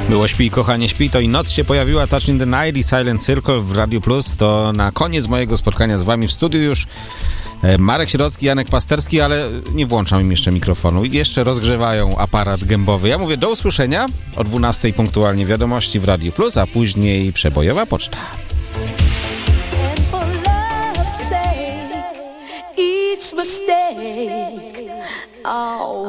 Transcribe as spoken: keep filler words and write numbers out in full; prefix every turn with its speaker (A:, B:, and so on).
A: Było Śpi, kochanie, śpi, to i noc się pojawiła, Touch in the Night i Silent Circle w Radiu Plus. To na koniec mojego spotkania z wami w studiu już Marek Sierocki, Janek Pasterski, ale nie włączam im jeszcze mikrofonu i jeszcze rozgrzewają aparat gębowy. Ja mówię do usłyszenia o dwunastej punktualnie wiadomości w Radiu Plus, a później przebojowa poczta. Mistake. Oh.